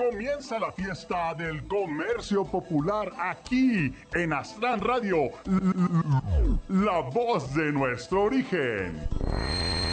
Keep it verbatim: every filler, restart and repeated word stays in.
Comienza la fiesta del comercio popular aquí en Aztlán Radio, la voz de nuestro origen.